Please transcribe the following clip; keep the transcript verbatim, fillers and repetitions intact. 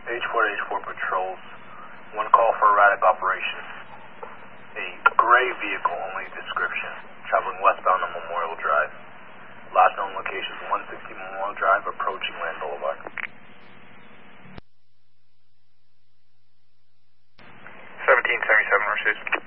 H four H four patrols. One call for erratic operation. A gray vehicle, only description, traveling westbound on Memorial Drive. Last known location is one sixty Memorial Drive, approaching Land Boulevard. seventeen seventy-seven, received.